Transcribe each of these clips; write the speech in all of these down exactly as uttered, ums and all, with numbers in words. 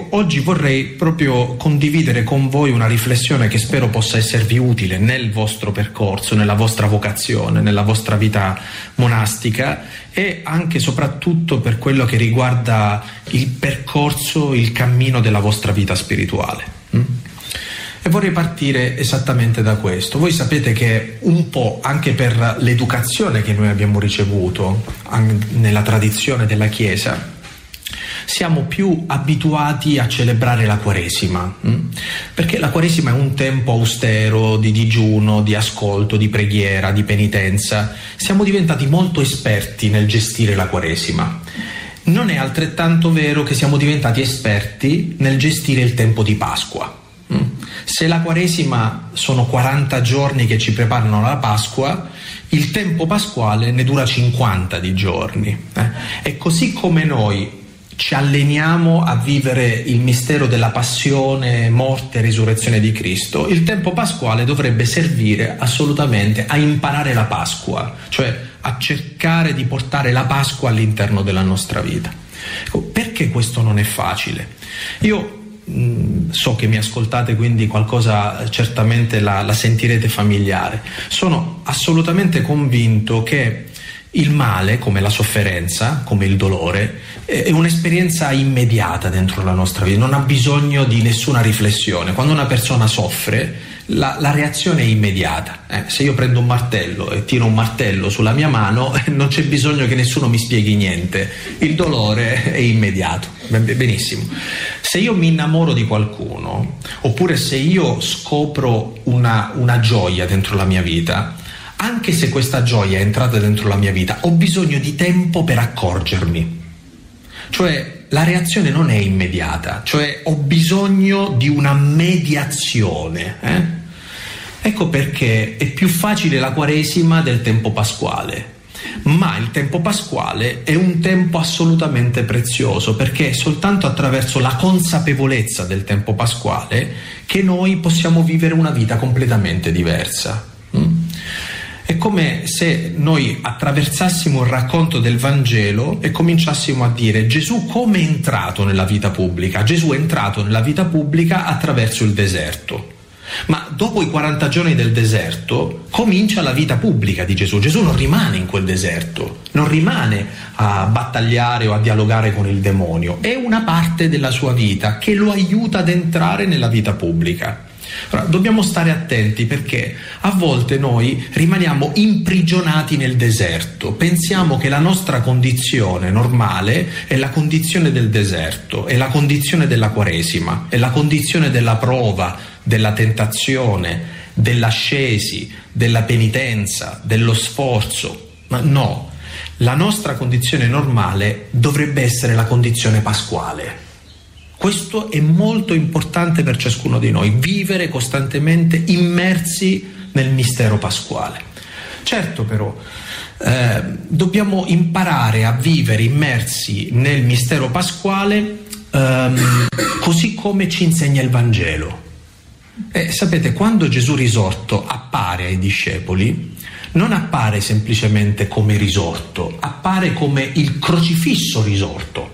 Ecco, oggi vorrei proprio condividere con voi una riflessione che spero possa esservi utile nel vostro percorso, nella vostra vocazione, nella vostra vita monastica e anche e soprattutto per quello che riguarda il percorso, il cammino della vostra vita spirituale. E vorrei partire esattamente da questo. Voi sapete che un po' anche per l'educazione che noi abbiamo ricevuto nella tradizione della Chiesa, siamo più abituati a celebrare la Quaresima, perché la Quaresima è un tempo austero di digiuno, di ascolto, di preghiera, di penitenza. Siamo diventati molto esperti nel gestire la Quaresima. Non è altrettanto vero che siamo diventati esperti nel gestire il tempo di Pasqua. Se la Quaresima sono quaranta giorni che ci preparano alla Pasqua, il tempo pasquale ne dura cinquanta di giorni. E così come noi ci alleniamo a vivere il mistero della passione, morte e risurrezione di Cristo, il tempo pasquale dovrebbe servire assolutamente a imparare la Pasqua, cioè a cercare di portare la Pasqua all'interno della nostra vita. Perché questo non è facile? Io mh, so che mi ascoltate, quindi qualcosa certamente la, la sentirete familiare. Sono assolutamente convinto che il male, come la sofferenza, come il dolore, è un'esperienza immediata dentro la nostra vita, non ha bisogno di nessuna riflessione. Quando una persona soffre, la, la reazione è immediata. Eh, se io prendo un martello e tiro un martello sulla mia mano, non c'è bisogno che nessuno mi spieghi niente, il dolore è immediato. Benissimo. Se io mi innamoro di qualcuno, oppure se io scopro una, una gioia dentro la mia vita, anche se questa gioia è entrata dentro la mia vita, ho bisogno di tempo per accorgermi. Cioè, la reazione non è immediata, cioè ho bisogno di una mediazione. Eh? Ecco perché è più facile la Quaresima del tempo pasquale. Ma il tempo pasquale è un tempo assolutamente prezioso, perché è soltanto attraverso la consapevolezza del tempo pasquale che noi possiamo vivere una vita completamente diversa. Mm? È come se noi attraversassimo il racconto del Vangelo e cominciassimo a dire: Gesù come è entrato nella vita pubblica? Gesù è entrato nella vita pubblica attraverso il deserto. Ma dopo i quaranta giorni del deserto comincia la vita pubblica di Gesù. Gesù non rimane in quel deserto, non rimane a battagliare o a dialogare con il demonio. È una parte della sua vita che lo aiuta ad entrare nella vita pubblica. Ora, dobbiamo stare attenti, perché a volte noi rimaniamo imprigionati nel deserto, pensiamo che la nostra condizione normale è la condizione del deserto, è la condizione della Quaresima, è la condizione della prova, della tentazione, dell'ascesi, della penitenza, dello sforzo. Ma no, la nostra condizione normale dovrebbe essere la condizione pasquale. Questo è molto importante per ciascuno di noi, vivere costantemente immersi nel mistero pasquale. Certo però, eh, dobbiamo imparare a vivere immersi nel mistero pasquale ehm, così come ci insegna il Vangelo. E sapete, quando Gesù risorto appare ai discepoli, non appare semplicemente come risorto, appare come il crocifisso risorto.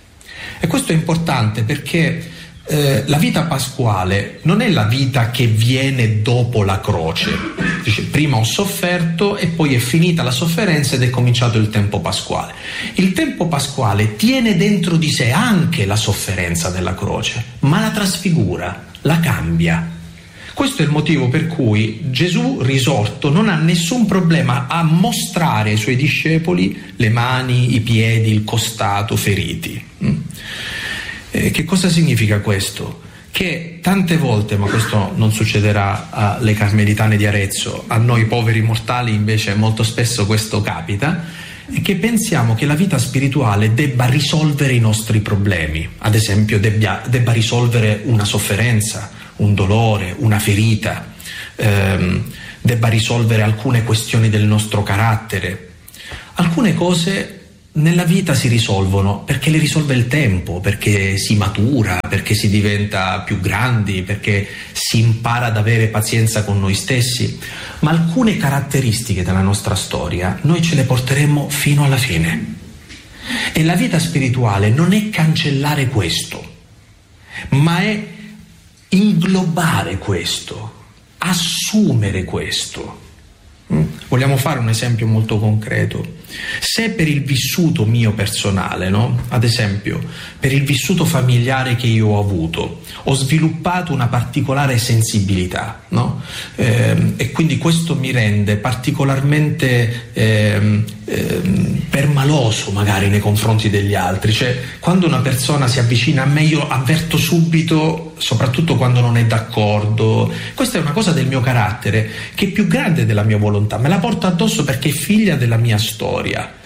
E questo è importante perché eh, la vita pasquale non è la vita che viene dopo la croce. Dice, prima ho sofferto e poi è finita la sofferenza ed è cominciato il tempo pasquale. Il tempo pasquale tiene dentro di sé anche la sofferenza della croce, ma la trasfigura, la cambia. Questo è il motivo per cui Gesù risorto non ha nessun problema a mostrare ai suoi discepoli le mani, i piedi, il costato feriti. Eh, che cosa significa questo? Che tante volte, ma questo non succederà alle Carmelitane di Arezzo, a noi poveri mortali invece molto spesso questo capita, è che pensiamo che la vita spirituale debba risolvere i nostri problemi, ad esempio debbia, debba risolvere una sofferenza, un dolore, una ferita, ehm, debba risolvere alcune questioni del nostro carattere. Alcune cose nella vita si risolvono perché le risolve il tempo, perché si matura, perché si diventa più grandi, perché si impara ad avere pazienza con noi stessi, ma alcune caratteristiche della nostra storia noi ce le porteremo fino alla fine. E la vita spirituale non è cancellare questo, ma è inglobare questo, assumere questo. Vogliamo fare un esempio molto concreto. Se per il vissuto mio personale, no? Ad esempio, per il vissuto familiare che io ho avuto, ho sviluppato una particolare sensibilità, no? Eh, e quindi questo mi rende particolarmente eh, eh, permaloso magari nei confronti degli altri. Cioè, quando una persona si avvicina a me, io avverto subito, soprattutto quando non è d'accordo. Questa è una cosa del mio carattere che è più grande della mia volontà, me la porto addosso perché è figlia della mia storia.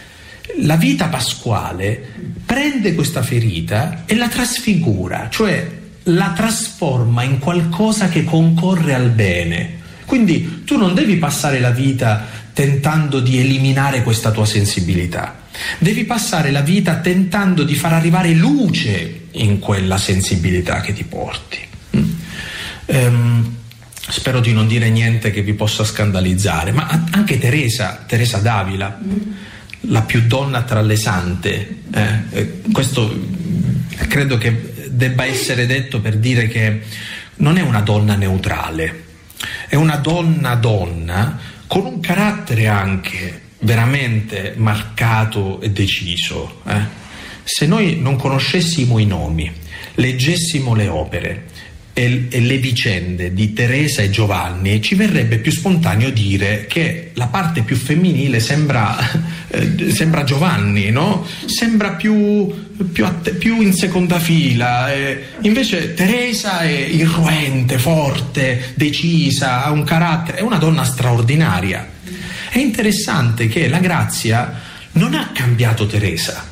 La vita pasquale prende questa ferita e la trasfigura, cioè la trasforma in qualcosa che concorre al bene. Quindi tu non devi passare la vita tentando di eliminare questa tua sensibilità, devi passare la vita tentando di far arrivare luce in quella sensibilità che ti porti. Mm. Um, spero di non dire niente che vi possa scandalizzare, ma anche Teresa, Teresa d'Avila, la più donna tra le sante, eh, questo credo che debba essere detto per dire che non è una donna neutrale, è una donna donna con un carattere anche veramente marcato e deciso. Eh. Se noi non conoscessimo i nomi, leggessimo le opere e, e le vicende di Teresa e Giovanni, ci verrebbe più spontaneo dire che la parte più femminile sembra, eh, sembra Giovanni, no? Sembra più, più, att- più in seconda fila. Eh. Invece Teresa è irruente, forte, decisa, ha un carattere, è una donna straordinaria. È interessante che la grazia non ha cambiato Teresa,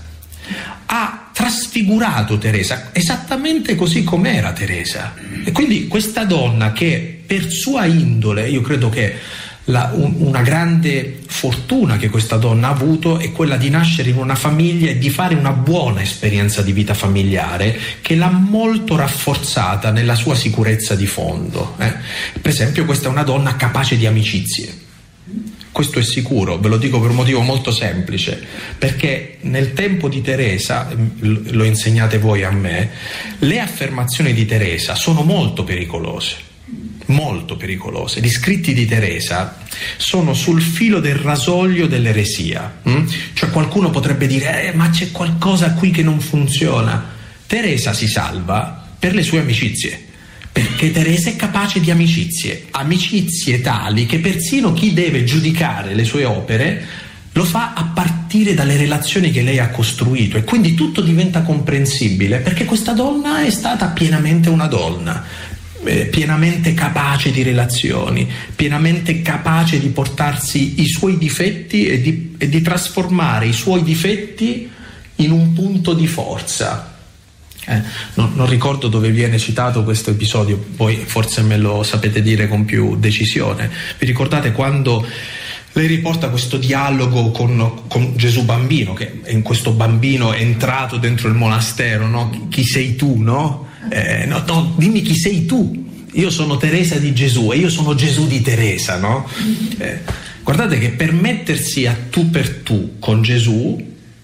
ha trasfigurato Teresa esattamente così com'era Teresa. E quindi questa donna che per sua indole, io credo che la, un, una grande fortuna che questa donna ha avuto è quella di nascere in una famiglia e di fare una buona esperienza di vita familiare che l'ha molto rafforzata nella sua sicurezza di fondo. Eh. Per esempio, questa è una donna capace di amicizie. Questo è sicuro, ve lo dico per un motivo molto semplice, perché nel tempo di Teresa, lo insegnate voi a me, le affermazioni di Teresa sono molto pericolose, molto pericolose. Gli scritti di Teresa sono sul filo del rasoio dell'eresia, hm? Cioè qualcuno potrebbe dire eh, ma c'è qualcosa qui che non funziona. Teresa si salva per le sue amicizie, perché Teresa è capace di amicizie, amicizie tali che persino chi deve giudicare le sue opere lo fa a partire dalle relazioni che lei ha costruito, e quindi tutto diventa comprensibile perché questa donna è stata pienamente una donna, eh, pienamente capace di relazioni, pienamente capace di portarsi i suoi difetti e di, e di trasformare i suoi difetti in un punto di forza. Eh, non, non ricordo dove viene citato questo episodio, voi forse me lo sapete dire con più decisione. Vi ricordate quando lei riporta questo dialogo con, con Gesù bambino, che è in questo bambino è entrato dentro il monastero, no? Chi sei tu, no? Eh, no, no, dimmi chi sei tu. Io sono Teresa di Gesù e io sono Gesù di Teresa, no? Eh, guardate che per mettersi a tu per tu con Gesù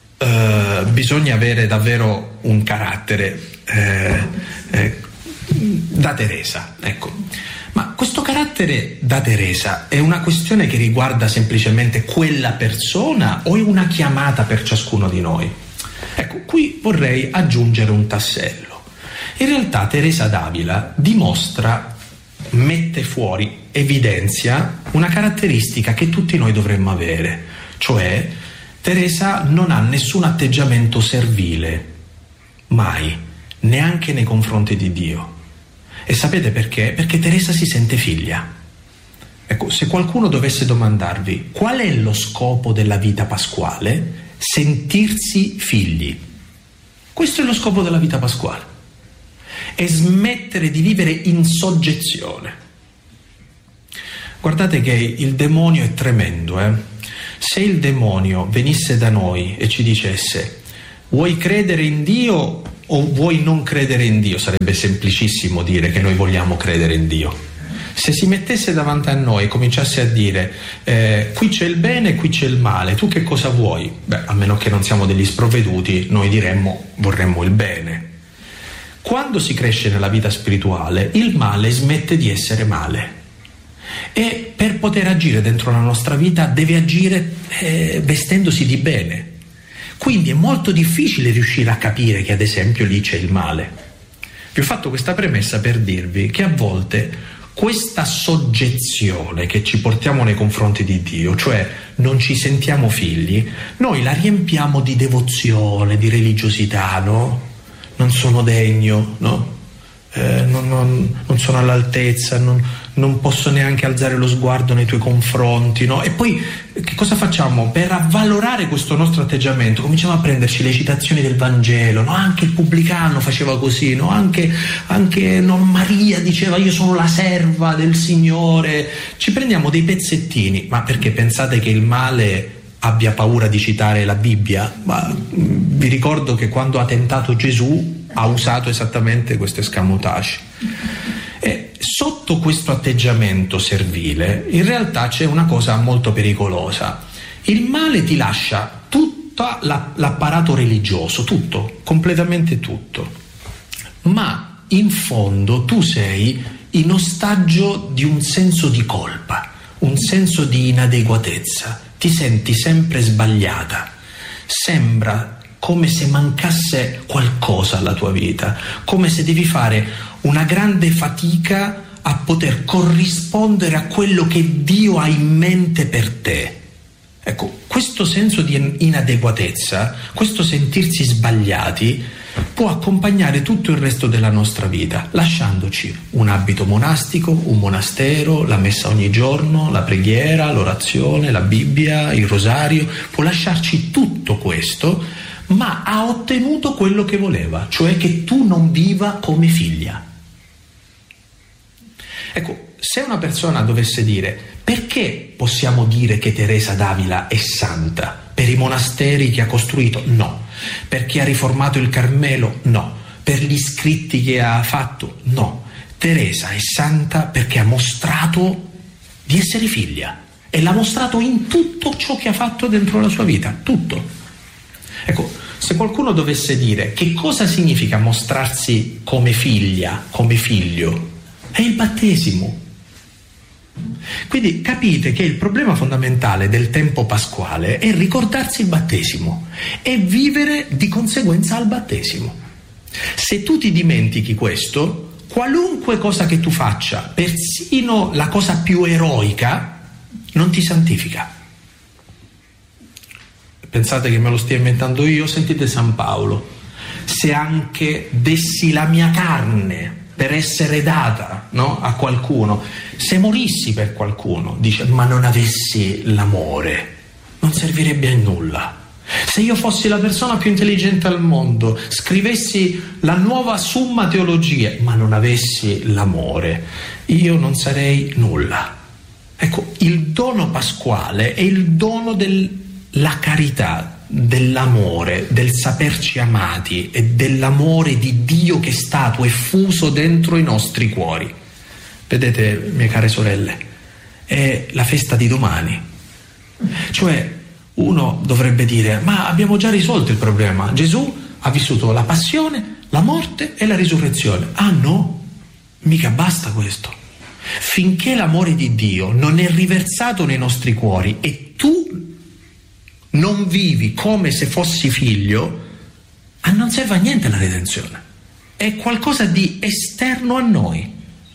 Uh, bisogna avere davvero un carattere eh, eh, da Teresa, ecco. Ma questo carattere da Teresa è una questione che riguarda semplicemente quella persona o è una chiamata per ciascuno di noi? Ecco, qui vorrei aggiungere un tassello. In realtà Teresa d'Avila dimostra, mette fuori, evidenzia una caratteristica che tutti noi dovremmo avere, cioè Teresa non ha nessun atteggiamento servile, mai, neanche nei confronti di Dio. E sapete perché? Perché Teresa si sente figlia. Ecco, se qualcuno dovesse domandarvi qual è lo scopo della vita pasquale, sentirsi figli. Questo è lo scopo della vita pasquale. È smettere di vivere in soggezione. Guardate che il demonio è tremendo, eh? Se il demonio venisse da noi e ci dicesse vuoi credere in Dio o vuoi non credere in Dio, sarebbe semplicissimo dire che noi vogliamo credere in Dio. Se si mettesse davanti a noi e cominciasse a dire eh, qui c'è il bene e qui c'è il male, tu che cosa vuoi? Beh, a meno che non siamo degli sprovveduti, noi diremmo vorremmo il bene. Quando si cresce nella vita spirituale, il male smette di essere male. E per poter agire dentro la nostra vita deve agire eh, vestendosi di bene. Quindi è molto difficile riuscire a capire che ad esempio lì c'è il male. Vi ho fatto questa premessa per dirvi che a volte questa soggezione che ci portiamo nei confronti di Dio, cioè non ci sentiamo figli, noi la riempiamo di devozione, di religiosità, no? Non sono degno, no? Eh, non, non, non sono all'altezza, non, non posso neanche alzare lo sguardo nei tuoi confronti, no? E poi che cosa facciamo? Per avvalorare questo nostro atteggiamento cominciamo a prenderci le citazioni del Vangelo, no? Anche il pubblicano faceva così, no? Anche, anche no, Maria diceva io sono la serva del Signore. Ci prendiamo dei pezzettini, ma perché pensate che il male abbia paura di citare la Bibbia? Ma vi ricordo che quando ha tentato Gesù ha usato esattamente questo escamotage. E sotto questo atteggiamento servile in realtà c'è una cosa molto pericolosa. Il male ti lascia tutto la, l'apparato religioso, tutto, completamente tutto, ma in fondo tu sei in ostaggio di un senso di colpa, un senso di inadeguatezza, ti senti sempre sbagliata, sembra come se mancasse qualcosa alla tua vita, come se devi fare una grande fatica a poter corrispondere a quello che Dio ha in mente per te. Ecco, questo senso di inadeguatezza, questo sentirsi sbagliati, può accompagnare tutto il resto della nostra vita, lasciandoci un abito monastico, un monastero, la messa ogni giorno, la preghiera, l'orazione, la Bibbia, il rosario, può lasciarci tutto questo, ma ha ottenuto quello che voleva, cioè che tu non viva come figlia. Ecco, se una persona dovesse dire perché possiamo dire che Teresa d'Avila è santa? Per i monasteri che ha costruito? No. Perché ha riformato il Carmelo? No. Per gli scritti che ha fatto? No. Teresa è santa perché ha mostrato di essere figlia e l'ha mostrato in tutto ciò che ha fatto dentro la sua vita, tutto. Ecco, se qualcuno dovesse dire che cosa significa mostrarsi come figlia, come figlio, è il battesimo. Quindi capite che il problema fondamentale del tempo pasquale è ricordarsi il battesimo e vivere di conseguenza al battesimo. Se tu ti dimentichi questo, qualunque cosa che tu faccia, persino la cosa più eroica, non ti santifica. Pensate che me lo stia inventando io? Sentite San Paolo: se anche dessi la mia carne per essere data, no, a qualcuno, se morissi per qualcuno, dice, ma non avessi l'amore, non servirebbe a nulla. Se io fossi la persona più intelligente al mondo, scrivessi la nuova Summa Theologiae, ma non avessi l'amore, io non sarei nulla. Ecco, il dono pasquale è il dono della carità, dell'amore, del saperci amati e dell'amore di Dio che è stato effuso dentro i nostri cuori. Vedete, mie care sorelle, è la festa di domani. Cioè, uno dovrebbe dire, ma abbiamo già risolto il problema, Gesù ha vissuto la passione, la morte e la risurrezione. Ah no, mica basta questo. Finché l'amore di Dio non è riversato nei nostri cuori e tu non vivi come se fossi figlio, ah, non serve a niente la redenzione. È qualcosa di esterno a noi,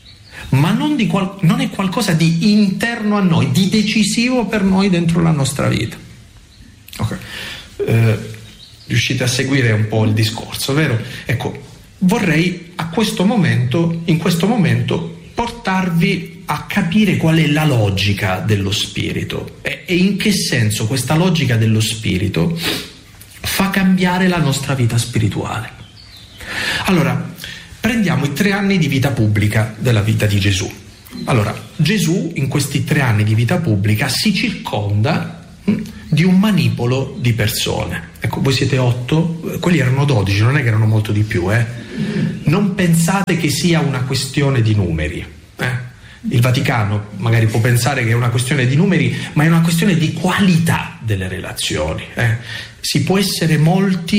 ma non, di qual- non è qualcosa di interno a noi, di decisivo per noi dentro la nostra vita. Ok, eh, riuscite a seguire un po' il discorso, vero? Ecco, vorrei a questo momento, in questo momento, portarvi a capire qual è la logica dello spirito e, e in che senso questa logica dello spirito fa cambiare la nostra vita spirituale. Allora, prendiamo i tre anni di vita pubblica della vita di Gesù. Allora, Gesù in questi tre anni di vita pubblica si circonda mh, di un manipolo di persone. Ecco, voi siete otto, quelli erano dodici, non è che erano molto di più, eh? Non pensate che sia una questione di numeri, eh? Il Vaticano magari può pensare che è una questione di numeri, ma è una questione di qualità delle relazioni, eh? Si può essere molti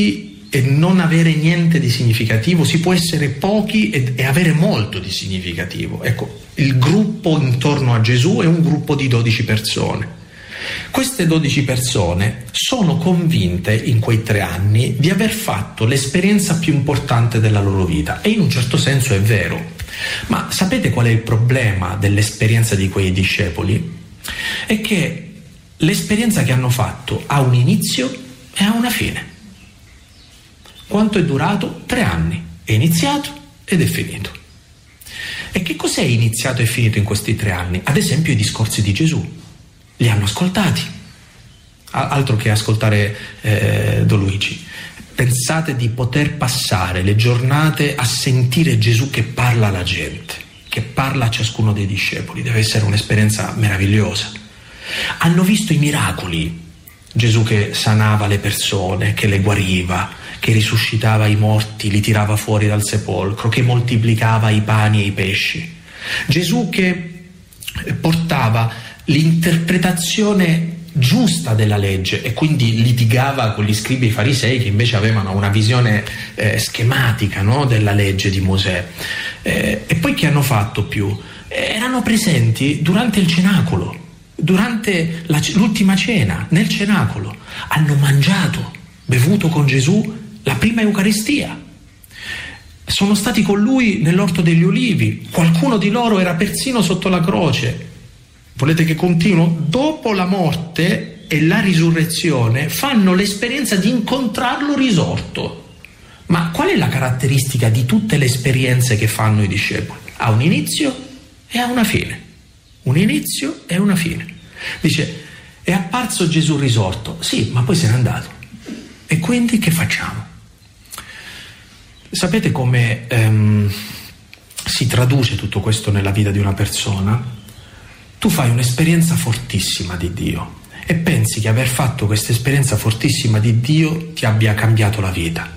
e non avere niente di significativo, si può essere pochi e, e avere molto di significativo. Ecco, il gruppo intorno a Gesù è un gruppo di dodici persone. Queste dodici persone sono convinte in quei tre anni di aver fatto l'esperienza più importante della loro vita, e in un certo senso è vero. Ma sapete qual è il problema dell'esperienza di quei discepoli? È che l'esperienza che hanno fatto ha un inizio e ha una fine. Quanto è durato? Tre anni. È iniziato ed è finito. E che cos'è iniziato e finito in questi tre anni? Ad esempio i discorsi di Gesù. Li hanno ascoltati. Altro che ascoltare eh, Don Luigi. Pensate di poter passare le giornate a sentire Gesù che parla alla gente, che parla a ciascuno dei discepoli. Deve essere un'esperienza meravigliosa. Hanno visto i miracoli. Gesù che sanava le persone, che le guariva, che risuscitava i morti, li tirava fuori dal sepolcro, che moltiplicava i pani e i pesci. Gesù che portava l'interpretazione giusta della legge e quindi litigava con gli scribi e i farisei, che invece avevano una visione eh, schematica, no, della legge di Mosè. Eh, e poi che hanno fatto più? Erano presenti durante il cenacolo, durante la, l'ultima cena, nel cenacolo. Hanno mangiato, bevuto con Gesù la prima Eucaristia. Sono stati con lui nell'Orto degli Ulivi. Qualcuno di loro era persino sotto la croce. Volete che continuo? Dopo la morte e la risurrezione fanno l'esperienza di incontrarlo risorto. Ma qual è la caratteristica di tutte le esperienze che fanno i discepoli? Ha un inizio e ha una fine. Un inizio e una fine. Dice, è apparso Gesù risorto. Sì, ma poi se n'è andato. E quindi che facciamo? Sapete come ehm, si traduce tutto questo nella vita di una persona? Tu fai un'esperienza fortissima di Dio e pensi che aver fatto questa esperienza fortissima di Dio ti abbia cambiato la vita.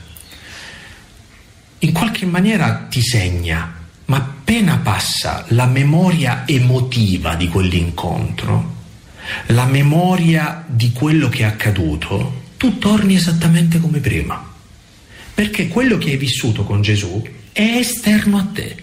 In qualche maniera ti segna, ma appena passa la memoria emotiva di quell'incontro, la memoria di quello che è accaduto, tu torni esattamente come prima. Perché quello che hai vissuto con Gesù è esterno a te.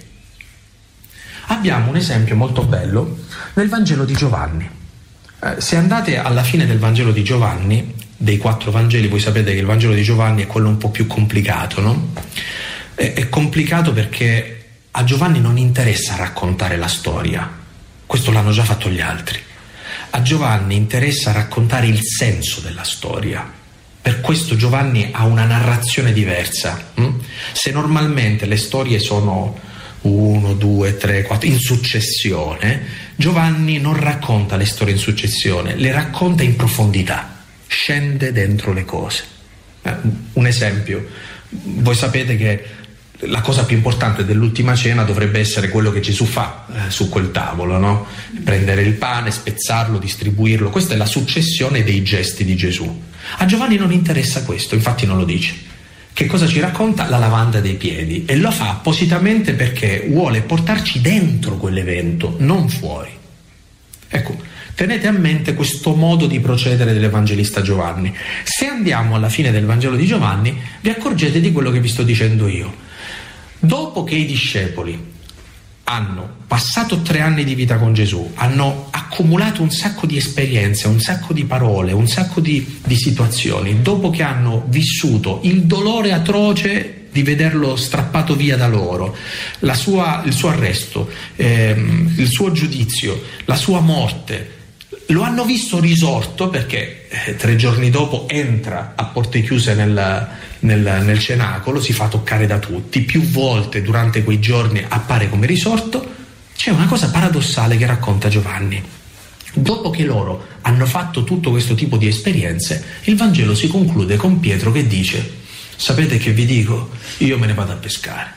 Abbiamo un esempio molto bello nel Vangelo di Giovanni. Eh, se andate alla fine del Vangelo di Giovanni, dei quattro Vangeli, voi sapete che il Vangelo di Giovanni è quello un po' più complicato, no? È, è complicato perché a Giovanni non interessa raccontare la storia, questo l'hanno già fatto gli altri. A Giovanni interessa raccontare il senso della storia. Per questo Giovanni ha una narrazione diversa. Se normalmente le storie sono uno, due, tre, quattro in successione, Giovanni non racconta le storie in successione, le racconta in profondità, scende dentro le cose. Un esempio, voi sapete che la cosa più importante dell'ultima cena dovrebbe essere quello che Gesù fa eh, su quel tavolo, no? Prendere il pane, spezzarlo, distribuirlo. Questa è la successione dei gesti di Gesù. A Giovanni non interessa questo, infatti non lo dice. Che cosa ci racconta? La lavanda dei piedi, e lo fa appositamente perché vuole portarci dentro quell'evento, non fuori. Ecco, tenete a mente questo modo di procedere dell'Evangelista Giovanni. Se andiamo alla fine del Vangelo di Giovanni, vi accorgete di quello che vi sto dicendo io. Dopo che i discepoli hanno passato tre anni di vita con Gesù, hanno accumulato un sacco di esperienze, un sacco di parole, un sacco di, di situazioni, dopo che hanno vissuto il dolore atroce di vederlo strappato via da loro, la sua, il suo arresto, ehm, il suo giudizio, la sua morte, lo hanno visto risorto perché eh, tre giorni dopo entra a porte chiuse nel, nel, nel cenacolo, si fa toccare da tutti, più volte durante quei giorni appare come risorto. C'è una cosa paradossale che racconta Giovanni. Dopo che loro hanno fatto tutto questo tipo di esperienze, il Vangelo si conclude con Pietro che dice: sapete che vi dico? Io me ne vado a pescare.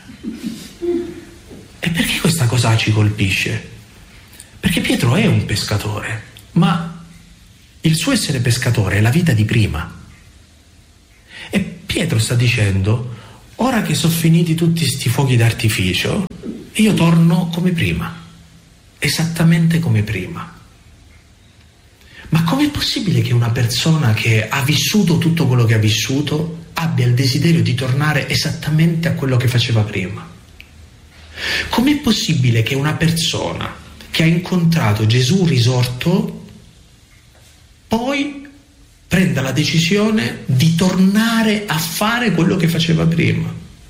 E perché questa cosa ci colpisce? Perché Pietro è un pescatore, ma il suo essere pescatore è la vita di prima. E Pietro sta dicendo: ora che sono finiti tutti sti fuochi d'artificio, io torno come prima, esattamente come prima. Ma com'è possibile che una persona che ha vissuto tutto quello che ha vissuto abbia il desiderio di tornare esattamente a quello che faceva prima? Com'è possibile che una persona che ha incontrato Gesù risorto poi prenda la decisione di tornare a fare quello che faceva prima?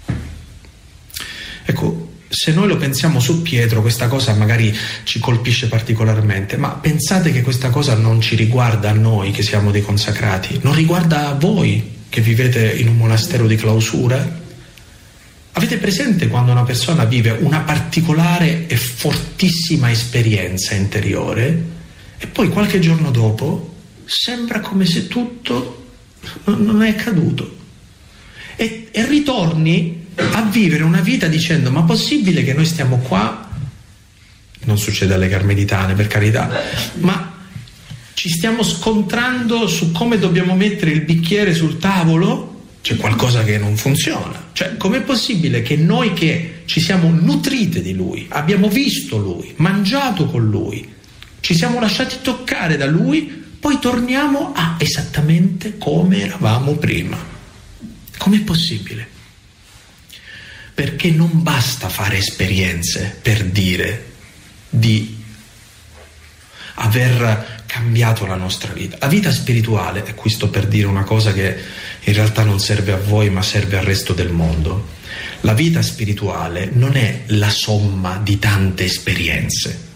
Ecco, se noi lo pensiamo su Pietro, questa cosa magari ci colpisce particolarmente, ma pensate che questa cosa non ci riguarda a noi che siamo dei consacrati, non riguarda a voi che vivete in un monastero di clausura? Avete presente quando una persona vive una particolare e fortissima esperienza interiore e poi qualche giorno dopo sembra come se tutto non è accaduto e, e ritorni a vivere una vita dicendo: ma possibile che noi stiamo qua? Non succede alle carmelitane, per carità, ma ci stiamo scontrando su come dobbiamo mettere il bicchiere sul tavolo? C'è qualcosa che non funziona. Cioè, com'è possibile che noi che ci siamo nutrite di Lui, abbiamo visto Lui, mangiato con Lui, ci siamo lasciati toccare da Lui, poi torniamo a esattamente come eravamo prima? Com'è possibile? Perché non basta fare esperienze per dire di aver cambiato la nostra vita. La vita spirituale, e qui sto per dire una cosa che in realtà non serve a voi ma serve al resto del mondo, la vita spirituale non è la somma di tante esperienze.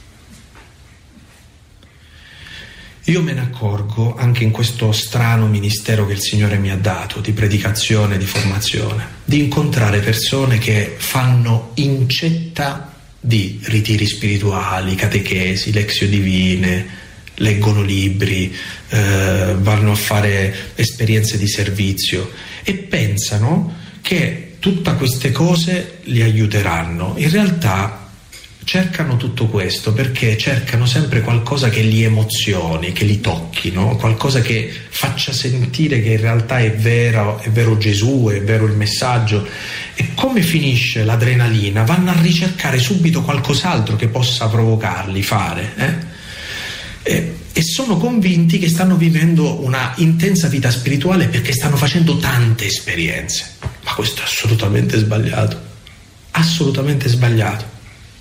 Io me ne accorgo anche in questo strano ministero che il Signore mi ha dato di predicazione, di formazione, di incontrare persone che fanno incetta di ritiri spirituali, catechesi, lexio divine, leggono libri, eh, vanno a fare esperienze di servizio e pensano che tutte queste cose li aiuteranno. In realtà cercano tutto questo perché cercano sempre qualcosa che li emozioni, che li tocchi, no? Qualcosa che faccia sentire che in realtà è vero, è vero Gesù, è vero il messaggio. E come finisce l'adrenalina? Vanno a ricercare subito qualcos'altro che possa provocarli, fare. Eh? E, e sono convinti che stanno vivendo una intensa vita spirituale perché stanno facendo tante esperienze. Ma questo è assolutamente sbagliato. Assolutamente sbagliato.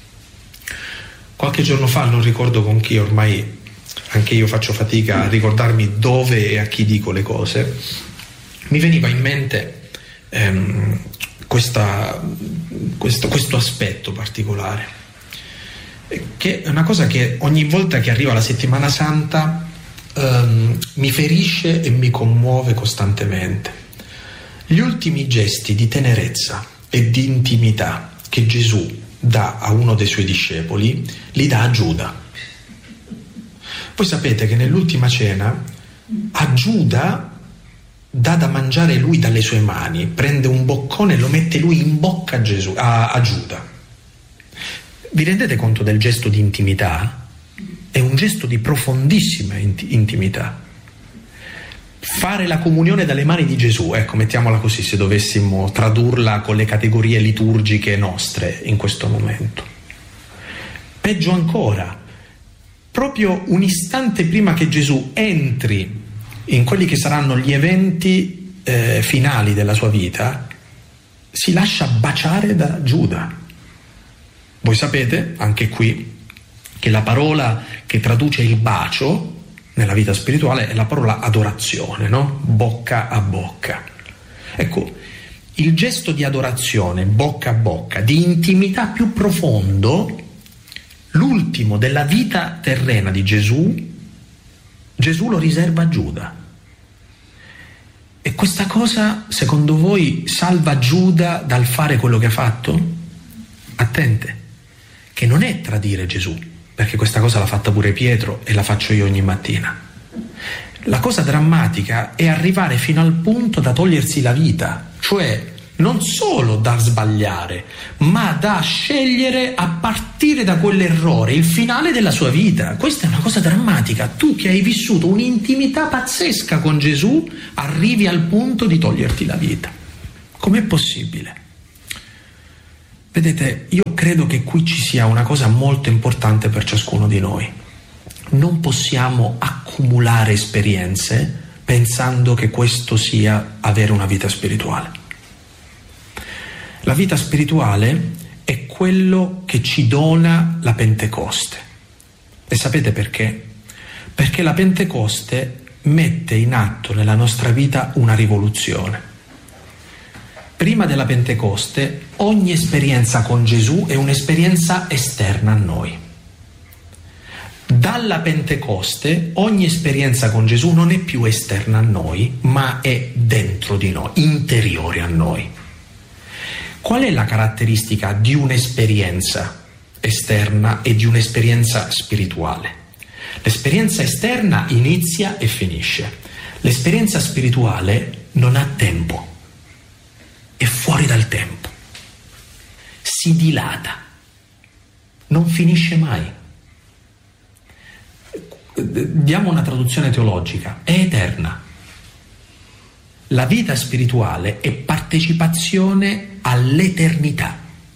Qualche giorno fa, non ricordo con chi, ormai anche io faccio fatica a ricordarmi dove e a chi dico le cose, mi veniva in mente ehm, questa, questo, questo aspetto particolare, che è una cosa che ogni volta che arriva la settimana santa ehm, mi ferisce e mi commuove costantemente. Gli ultimi gesti di tenerezza e di intimità che Gesù dà a uno dei suoi discepoli, li dà a Giuda. Voi sapete che nell'ultima cena a Giuda dà da mangiare lui dalle sue mani, prende un boccone e lo mette lui in bocca a, Gesù, a, a Giuda. Vi rendete conto del gesto di intimità? È un gesto di profondissima int- intimità. Fare la comunione dalle mani di Gesù, ecco, mettiamola così, se dovessimo tradurla con le categorie liturgiche nostre in questo momento. Peggio ancora, proprio un istante prima che Gesù entri in quelli che saranno gli eventi eh, finali della sua vita, si lascia baciare da Giuda. Voi sapete, anche qui, che la parola che traduce il bacio nella vita spirituale è la parola adorazione, no? Bocca a bocca. Ecco, il gesto di adorazione, bocca a bocca, di intimità più profondo, l'ultimo della vita terrena di Gesù, Gesù lo riserva a Giuda. E questa cosa, secondo voi, salva Giuda dal fare quello che ha fatto? Attente, che non è tradire Gesù, perché questa cosa l'ha fatta pure Pietro e la faccio io ogni mattina. La cosa drammatica è arrivare fino al punto da togliersi la vita, cioè non solo da sbagliare, ma da scegliere a partire da quell'errore il finale della sua vita. Questa è una cosa drammatica. Tu che hai vissuto un'intimità pazzesca con Gesù, arrivi al punto di toglierti la vita. Com'è possibile? Vedete, io credo che qui ci sia una cosa molto importante per ciascuno di noi. Non possiamo accumulare esperienze pensando che questo sia avere una vita spirituale. La vita spirituale è quello che ci dona la Pentecoste. E sapete perché? Perché la Pentecoste mette in atto nella nostra vita una rivoluzione. Prima della Pentecoste, ogni esperienza con Gesù è un'esperienza esterna a noi. Dalla Pentecoste, ogni esperienza con Gesù non è più esterna a noi, ma è dentro di noi, interiore a noi. Qual è la caratteristica di un'esperienza esterna e di un'esperienza spirituale? L'esperienza esterna inizia e finisce. L'esperienza spirituale non ha tempo. È fuori dal tempo, si dilata, non finisce mai. Diamo una traduzione teologica, è eterna. La vita spirituale è partecipazione all'eternità.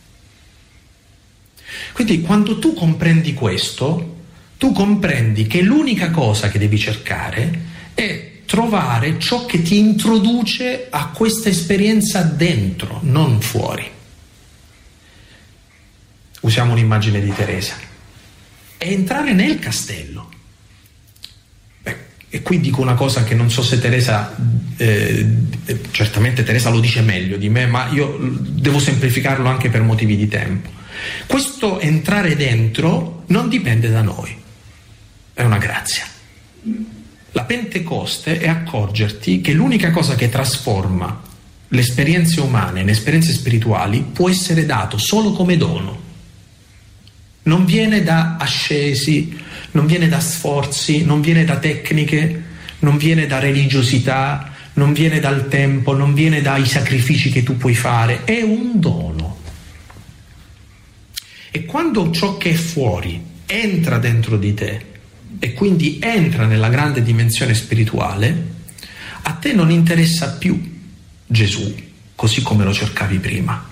Quindi quando tu comprendi questo, tu comprendi che l'unica cosa che devi cercare è trovare ciò che ti introduce a questa esperienza dentro, non fuori. Usiamo un'immagine di Teresa. È entrare nel castello. Beh, e qui dico una cosa che non so se Teresa, eh, certamente Teresa lo dice meglio di me, ma io devo semplificarlo anche per motivi di tempo. Questo entrare dentro non dipende da noi, è una grazia. La Pentecoste è accorgerti che l'unica cosa che trasforma le esperienze umane in esperienze spirituali può essere dato solo come dono. Non viene da ascesi, non viene da sforzi, non viene da tecniche, non viene da religiosità, non viene dal tempo, non viene dai sacrifici che tu puoi fare, è un dono. E quando ciò che è fuori entra dentro di te e quindi entra nella grande dimensione spirituale, a te non interessa più Gesù così come lo cercavi prima.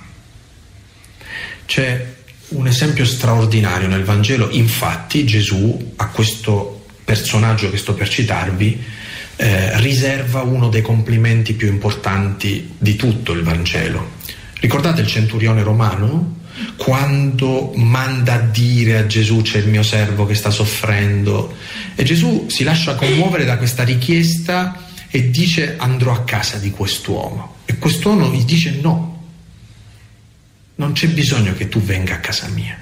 C'è un esempio straordinario nel Vangelo. Infatti Gesù a questo personaggio che sto per citarvi eh, riserva uno dei complimenti più importanti di tutto il Vangelo. Ricordate il centurione romano? Quando manda a dire a Gesù: c'è il mio servo che sta soffrendo, e Gesù si lascia commuovere da questa richiesta e dice: andrò a casa di quest'uomo. E quest'uomo gli dice: no, non c'è bisogno che tu venga a casa mia,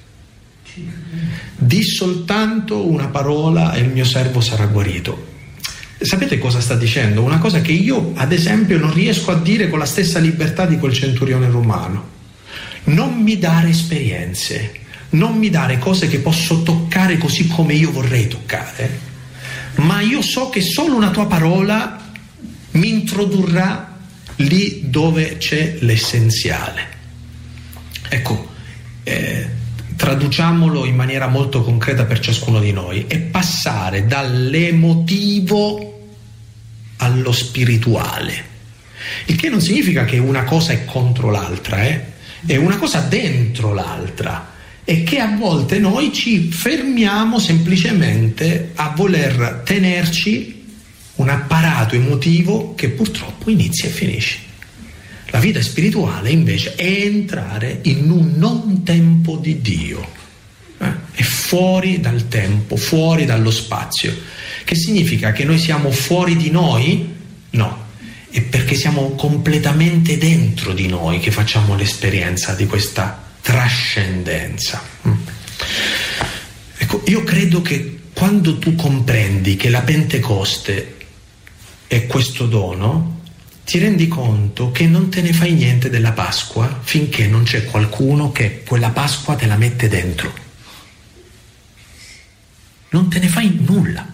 di soltanto una parola e il mio servo sarà guarito. Sapete cosa sta dicendo? Una cosa che io ad esempio non riesco a dire con la stessa libertà di quel centurione romano. Non mi dare esperienze, non mi dare cose che posso toccare così come io vorrei toccare, ma io so che solo una tua parola mi introdurrà lì dove c'è l'essenziale. Ecco, eh, traduciamolo in maniera molto concreta per ciascuno di noi: è passare dall'emotivo allo spirituale, il che non significa che una cosa è contro l'altra, eh? È una cosa dentro l'altra, e che a volte noi ci fermiamo semplicemente a voler tenerci un apparato emotivo che purtroppo inizia e finisce. La vita spirituale invece è entrare in un non tempo di Dio, eh? È fuori dal tempo, fuori dallo spazio. Che significa che noi siamo fuori di noi? No. È perché siamo completamente dentro di noi che facciamo l'esperienza di questa trascendenza. Ecco, io credo che quando tu comprendi che la Pentecoste è questo dono, ti rendi conto che non te ne fai niente della Pasqua finché non c'è qualcuno che quella Pasqua te la mette dentro. Non te ne fai nulla.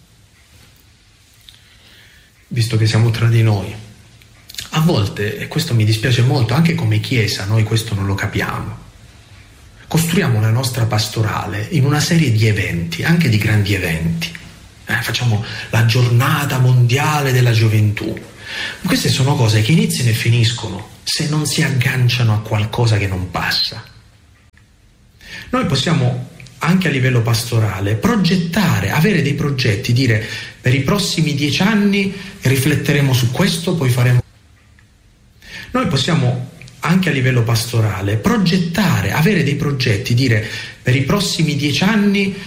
Visto che siamo tra di noi, a volte, e questo mi dispiace molto, anche come Chiesa noi questo non lo capiamo, costruiamo la nostra pastorale in una serie di eventi, anche di grandi eventi, eh, facciamo la giornata mondiale della gioventù. Queste sono cose che iniziano e finiscono se non si agganciano a qualcosa che non passa. Noi possiamo anche a livello pastorale, progettare, avere dei progetti, dire per i prossimi dieci anni rifletteremo su questo, poi faremo. Noi possiamo anche a livello pastorale progettare, avere dei progetti, dire per i prossimi dieci anni